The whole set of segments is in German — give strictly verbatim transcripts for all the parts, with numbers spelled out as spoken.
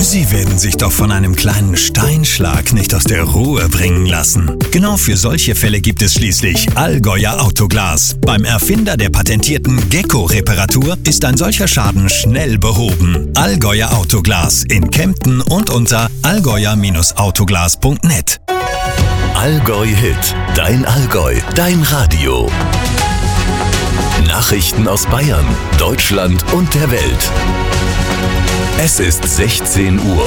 Sie werden sich doch von einem kleinen Steinschlag nicht aus der Ruhe bringen lassen. Genau für solche Fälle gibt es schließlich Allgäuer Autoglas. Beim Erfinder der patentierten Gecko-Reparatur ist ein solcher Schaden schnell behoben. Allgäuer Autoglas in Kempten und unter allgäuer Autoglas punkt net. Allgäu Hit, dein Allgäu, dein Radio. Nachrichten aus Bayern, Deutschland und der Welt. Es ist sechzehn Uhr.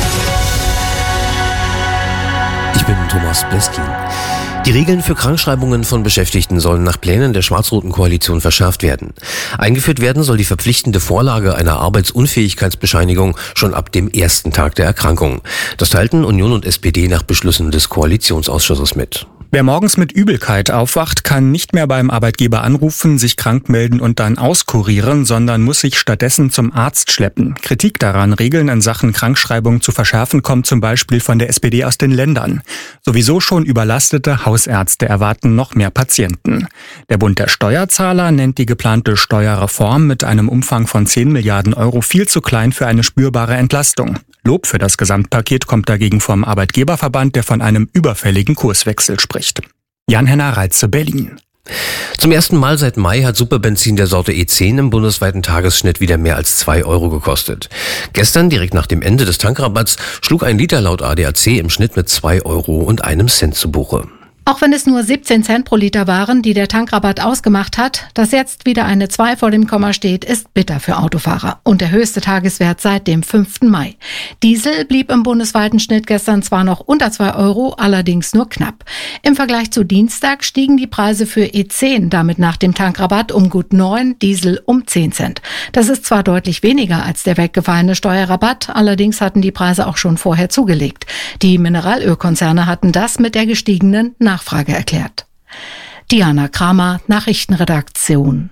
Ich bin Thomas Bleskin. Die Regeln für Krankschreibungen von Beschäftigten sollen nach Plänen der schwarz-roten Koalition verschärft werden. Eingeführt werden soll die verpflichtende Vorlage einer Arbeitsunfähigkeitsbescheinigung schon ab dem ersten Tag der Erkrankung. Das teilten Union und S P D nach Beschlüssen des Koalitionsausschusses mit. Wer morgens mit Übelkeit aufwacht, kann nicht mehr beim Arbeitgeber anrufen, sich krank melden und dann auskurieren, sondern muss sich stattdessen zum Arzt schleppen. Kritik daran, Regeln in Sachen Krankschreibung zu verschärfen, kommt zum Beispiel von der S P D aus den Ländern. Sowieso schon überlastete Hausärzte erwarten noch mehr Patienten. Der Bund der Steuerzahler nennt die geplante Steuerreform mit einem Umfang von zehn Milliarden Euro viel zu klein für eine spürbare Entlastung. Lob für das Gesamtpaket kommt dagegen vom Arbeitgeberverband, der von einem überfälligen Kurswechsel spricht. Jan-Henner Reitze, Berlin. Zum ersten Mal seit Mai hat Superbenzin der Sorte E zehn im bundesweiten Tagesschnitt wieder mehr als zwei Euro gekostet. Gestern, direkt nach dem Ende des Tankrabatts, schlug ein Liter laut A D A C im Schnitt mit zwei Euro und einem Cent zu Buche. Auch wenn es nur siebzehn Cent pro Liter waren, die der Tankrabatt ausgemacht hat, dass jetzt wieder eine zwei vor dem Komma steht, ist bitter für Autofahrer und der höchste Tageswert seit dem fünften Mai. Diesel blieb im bundesweiten Schnitt gestern zwar noch unter zwei Euro, allerdings nur knapp. Im Vergleich zu Dienstag stiegen die Preise für E zehn damit nach dem Tankrabatt um gut neun, Diesel um zehn Cent. Das ist zwar deutlich weniger als der weggefallene Steuerrabatt, allerdings hatten die Preise auch schon vorher zugelegt. Die Mineralölkonzerne hatten das mit der gestiegenen Nachfrage erklärt. Diana Kramer, Nachrichtenredaktion.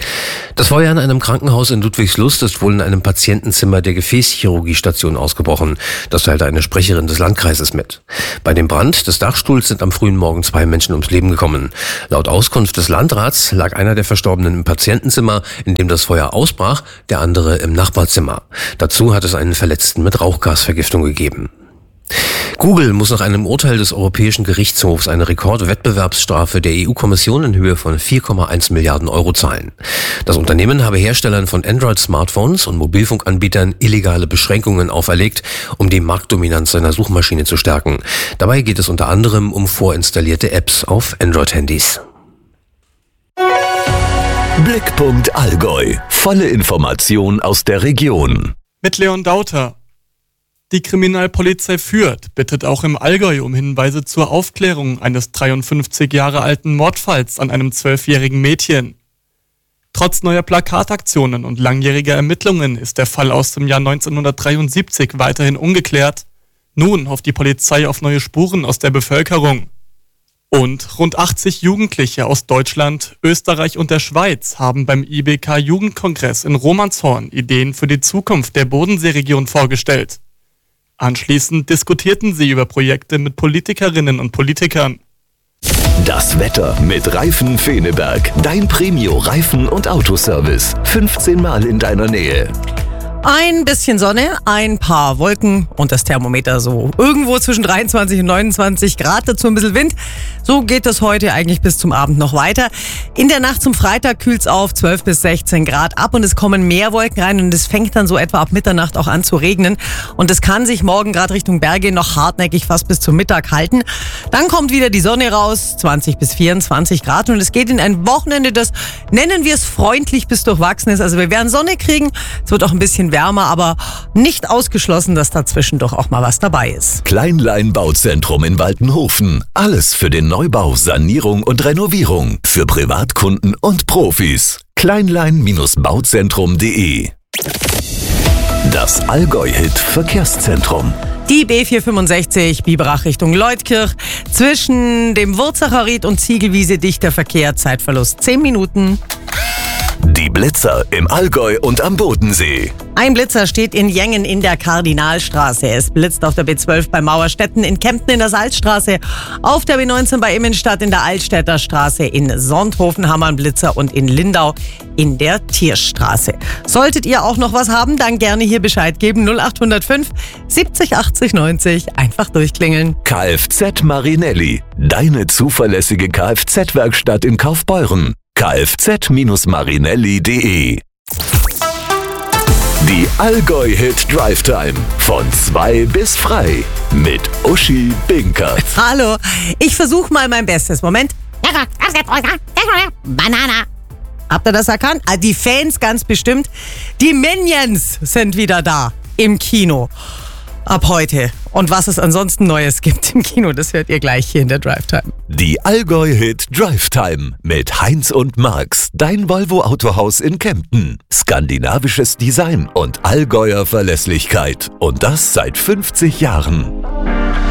Das Feuer in einem Krankenhaus in Ludwigslust ist wohl in einem Patientenzimmer der Gefäßchirurgiestation ausgebrochen. Das teilte eine Sprecherin des Landkreises mit. Bei dem Brand des Dachstuhls sind am frühen Morgen zwei Menschen ums Leben gekommen. Laut Auskunft des Landrats lag einer der Verstorbenen im Patientenzimmer, in dem das Feuer ausbrach, der andere im Nachbarzimmer. Dazu hat es einen Verletzten mit Rauchgasvergiftung gegeben. Google muss nach einem Urteil des Europäischen Gerichtshofs eine Rekordwettbewerbsstrafe der E U-Kommission in Höhe von vier Komma eins Milliarden Euro zahlen. Das Unternehmen habe Herstellern von Android-Smartphones und Mobilfunkanbietern illegale Beschränkungen auferlegt, um die Marktdominanz seiner Suchmaschine zu stärken. Dabei geht es unter anderem um vorinstallierte Apps auf Android-Handys. Blickpunkt Allgäu. Volle Information aus der Region. Mit Leon Dauter. Die Kriminalpolizei Fürth bittet auch im Allgäu um Hinweise zur Aufklärung eines dreiundfünfzig Jahre alten Mordfalls an einem zwölfjährigen Mädchen. Trotz neuer Plakataktionen und langjähriger Ermittlungen ist der Fall aus dem Jahr neunzehnhundertdreiundsiebzig weiterhin ungeklärt. Nun hofft die Polizei auf neue Spuren aus der Bevölkerung. Und rund achtzig Jugendliche aus Deutschland, Österreich und der Schweiz haben beim I B K-Jugendkongress in Romanshorn Ideen für die Zukunft der Bodenseeregion vorgestellt. Anschließend diskutierten sie über Projekte mit Politikerinnen und Politikern. Das Wetter mit Reifen Feneberg. Dein Premio-Reifen- und Autoservice. fünfzehn Mal in deiner Nähe. Ein bisschen Sonne, ein paar Wolken und das Thermometer so irgendwo zwischen dreiundzwanzig und neunundzwanzig Grad, dazu ein bisschen Wind. So geht es heute eigentlich bis zum Abend noch weiter. In der Nacht zum Freitag kühlt es auf zwölf bis sechzehn Grad ab und es kommen mehr Wolken rein und es fängt dann so etwa ab Mitternacht auch an zu regnen. Und es kann sich morgen gerade Richtung Berge noch hartnäckig fast bis zum Mittag halten. Dann kommt wieder die Sonne raus, zwanzig bis vierundzwanzig Grad und es geht in ein Wochenende, das nennen wir es freundlich bis durchwachsen ist. Also wir werden Sonne kriegen, es wird auch ein bisschen wärmer, aber nicht ausgeschlossen, dass dazwischen doch auch mal was dabei ist. Kleinlein Bauzentrum in Waltenhofen. Alles für den Neubau, Sanierung und Renovierung. Für Privatkunden und Profis. kleinlein Bauzentrum punkt de. Das Allgäu-Hit Verkehrszentrum. Die B vierhundertfünfundsechzig Biberach Richtung Leutkirch. Zwischen dem Wurzacher Ried und Ziegelwiese dichter Verkehr. Zeitverlust zehn Minuten. Die Blitzer im Allgäu und am Bodensee. Ein Blitzer steht in Jengen in der Kardinalstraße. Es blitzt auf der B zwölf bei Mauerstetten, in Kempten in der Salzstraße, auf der B neunzehn bei Immenstadt in der Altstädter Straße, in Sonthofen haben wir einen Blitzer und in Lindau in der Tierstraße. Solltet ihr auch noch was haben, dann gerne hier Bescheid geben. null acht null fünf siebzig achtzig neunzig. Einfach durchklingeln. Kfz Marinelli. Deine zuverlässige Kfz-Werkstatt in Kaufbeuren. kfz Marinelli punkt de. Die Allgäu-Hit Drive Time. Von zwei bis frei. Mit Uschi Binkert. Hallo, ich versuche mal mein Bestes. Moment. Banana. Habt ihr das erkannt? Ah, die Fans ganz bestimmt. Die Minions sind wieder da im Kino. Ab heute. Und was es ansonsten Neues gibt im Kino, das hört ihr gleich hier in der Drive Time. Die Allgäu-Hit Drive Time mit Heinz und Max, dein Volvo-Autohaus in Kempten. Skandinavisches Design und Allgäuer Verlässlichkeit. Und das seit fünfzig Jahren.